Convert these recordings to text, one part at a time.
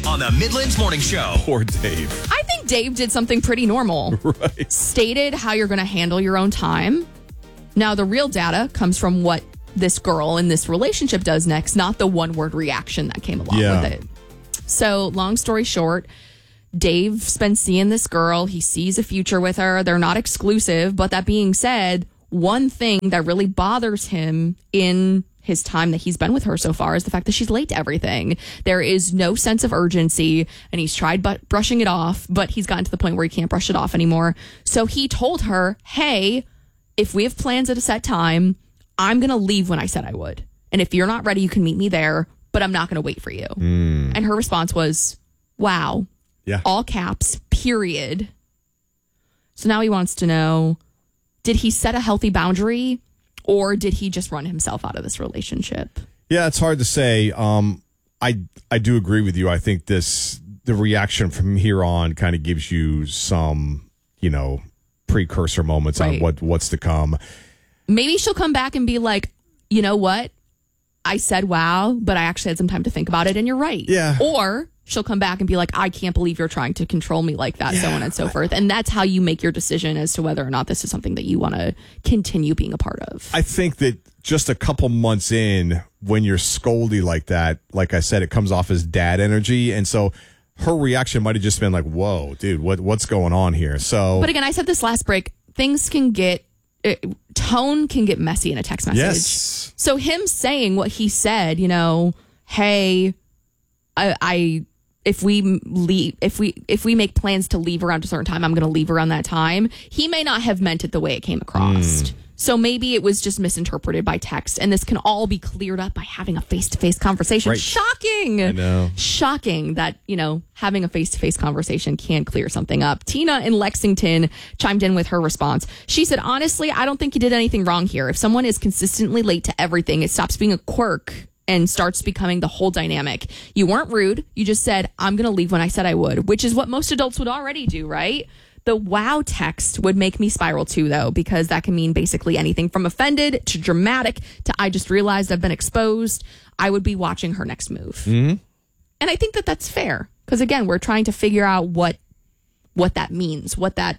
on the Midlands Morning Show. Poor Dave. I think Dave did something pretty normal. Right. Stated how you're going to handle your own time. Now, the real data comes from what this girl in this relationship does next, not the one-word reaction that came along with it. So, long story short, Dave's been seeing this girl. He sees a future with her. They're not exclusive. But that being said, one thing that really bothers him in his time that he's been with her so far is the fact that she's late to everything. There is no sense of urgency, and he's tried brushing it off, but he's gotten to the point where he can't brush it off anymore. So he told her, hey, if we have plans at a set time, I'm going to leave when I said I would. And if you're not ready, you can meet me there, but I'm not going to wait for you. And her response was, wow. Yeah. All caps, period. So now he wants to know, did he set a healthy boundary or did he just run himself out of this relationship? Yeah, it's hard to say. I do agree with you. I think the reaction from here on kind of gives you some, precursor moments on what's to come. Maybe she'll come back and be like, you know what? I said wow, but I actually had some time to think about it and you're right. Yeah. Or she'll come back and be like, I can't believe you're trying to control me like that, so on and so forth. And that's how you make your decision as to whether or not this is something that you want to continue being a part of. I think that just a couple months in, when you're scoldy like that, like I said, it comes off as dad energy. And so her reaction might have just been like, whoa, dude, what's going on here? So, but again, I said this last break, things can get, tone can get messy in a text message. Yes. So him saying what he said, hey, if we make plans to leave around a certain time, I'm going to leave around that time. He may not have meant it the way it came across. So maybe it was just misinterpreted by text, and this can all be cleared up by having a face-to-face conversation. Right. Shocking. I know. Shocking that, having a face-to-face conversation can clear something up. Tina in Lexington chimed in with her response. She said, honestly, I don't think you did anything wrong here. If someone is consistently late to everything, it stops being a quirk and starts becoming the whole dynamic. You weren't rude. You just said, I'm going to leave when I said I would, which is what most adults would already do, right? The wow text would make me spiral too, though, because that can mean basically anything from offended to dramatic to I just realized I've been exposed. I would be watching her next move. And I think that that's fair because, again, we're trying to figure out what that means, what that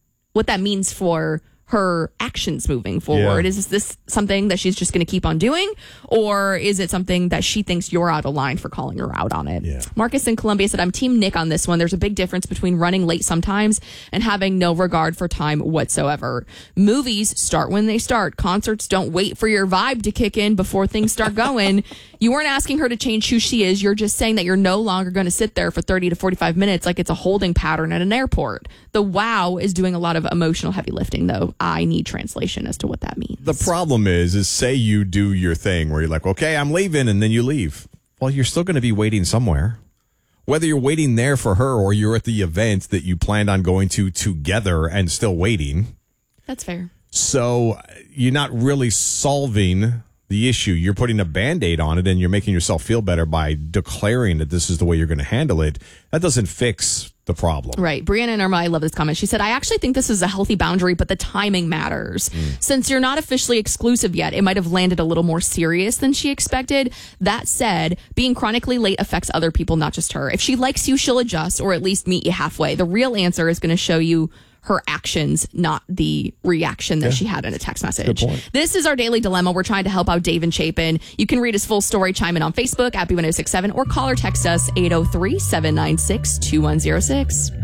means for her actions moving forward. Yeah. Is this something that she's just going to keep on doing, or is it something that she thinks you're out of line for calling her out on it? Yeah. Marcus in Columbia said, I'm Team Nick on this one. There's a big difference between running late sometimes and having no regard for time whatsoever. Movies start when they start. Concerts don't wait for your vibe to kick in before things start going. You weren't asking her to change who she is. You're just saying that you're no longer going to sit there for 30 to 45 minutes like it's a holding pattern at an airport. The wow is doing a lot of emotional heavy lifting, though. I need translation as to what that means. the problem is say you do your thing where you're like, okay, I'm leaving, and then you leave. Well, you're still going to be waiting somewhere. Whether you're waiting there for her or you're at the event that you planned on going to together and still waiting. That's fair. So you're not really solving the issue. You're putting a Band-Aid on it and you're making yourself feel better by declaring that this is the way you're going to handle it. That doesn't fix the problem. Right. Brianna and Irma, I love this comment. She said, I actually think this is a healthy boundary, but the timing matters. Since you're not officially exclusive yet, it might have landed a little more serious than she expected. That said, being chronically late affects other people, not just her. If she likes you, she'll adjust or at least meet you halfway. The real answer is going to show you her actions, not the reaction that she had in a text message. Good point. This is our daily dilemma. We're trying to help out Dave and Chapin. You can read his full story, chime in on Facebook at B1067 or call or text us 803-796-2106.